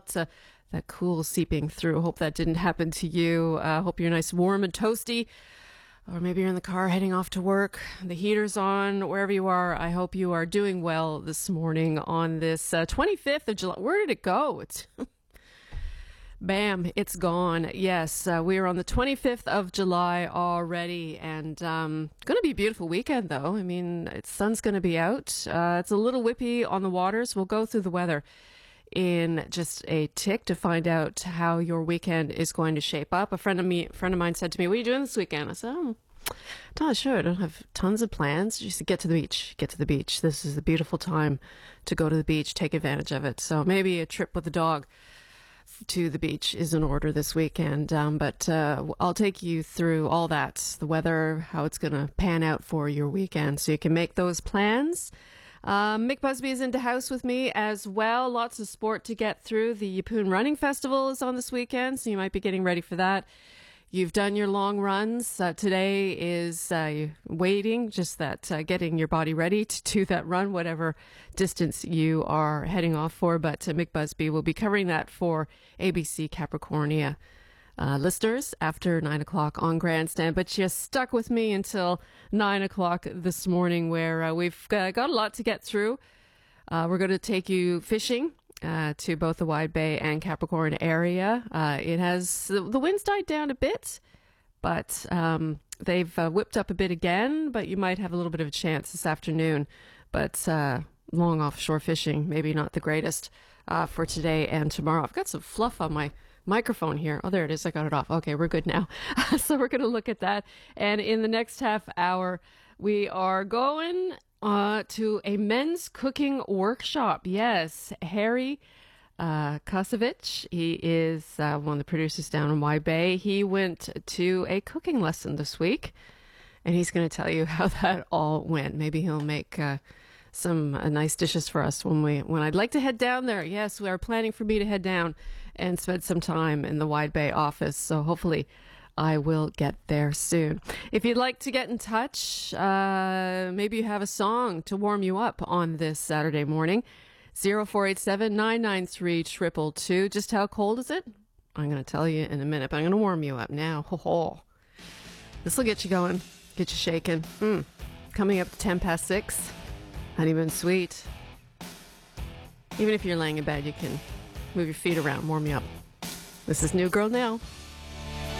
that cool seeping through. Hope that didn't happen to you. Hope you're nice, warm, and toasty. Or maybe you're in the car heading off to work. The heater's on, wherever you are. I hope you are doing well this morning on this 25th of July. Where did it go? It's bam, it's gone. Yes, we are on the 25th of July already, and going to be a beautiful weekend, though. I mean, the sun's going to be out. It's a little whippy on the waters. We'll go through the weather in just a tick to find out how your weekend is going to shape up. A friend of mine said to me, "What are you doing this weekend?" I said, "I'm not sure. I don't have tons of plans. Just get to the beach. Get to the beach. This is a beautiful time to go to the beach. Take advantage of it. So maybe a trip with the dog to the beach is in order this weekend. But I'll take you through all that, the weather, how it's going to pan out for your weekend, so you can make those plans." Mick Busby is into house with me as well. Lots of sport to get through. The Yeppoon Running Festival is on this weekend, so you might be getting ready for that. You've done your long runs. Today is waiting, just that getting your body ready to do that run, whatever distance you are heading off for. But Mick Busby will be covering that for ABC Capricornia listeners after 9 o'clock on Grandstand. But you stuck with me until 9 o'clock this morning, where we've got a lot to get through. We're going to take you fishing to both the Wide Bay and Capricorn area. It has the wind's died down a bit, but they've whipped up a bit again. But you might have a little bit of a chance this afternoon. But long offshore fishing, maybe not the greatest for today and tomorrow. I've got some fluff on my microphone here. Oh, there it is. I got it off. Okay, we're good now. So we're going to look at that. And in the next half hour, we are going to a men's cooking workshop. Yes, Harry Kosovich. He is one of the producers down in Wide Bay. He went to a cooking lesson this week, and he's going to tell you how that all went. Maybe he'll make some nice dishes for us when I'd like to head down there. Yes, we are planning for me to head down and spend some time in the Wide Bay office. So hopefully I will get there soon. If you'd like to get in touch, maybe you have a song to warm you up on this Saturday morning. 0487-993-222. Just how cold is it? I'm going to tell you in a minute, but I'm going to warm you up now. This will get you going, get you shaking. Coming up to 10 past 6. Honeymoon Suite. Even if you're laying in bed, you can move your feet around, warm you up. This is New Girl Now.